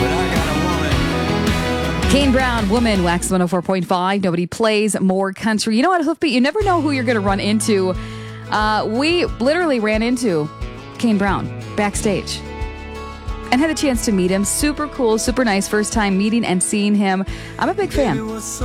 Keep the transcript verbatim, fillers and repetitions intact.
Kane Brown, Woman, Wax one oh four point five. Nobody plays more country. You know what, Hoofbeat? You never know who you're going to run into. Uh, we literally ran into Kane Brown backstage and had a chance to meet him. Super cool, super nice. First time meeting and seeing him. I'm a big fan.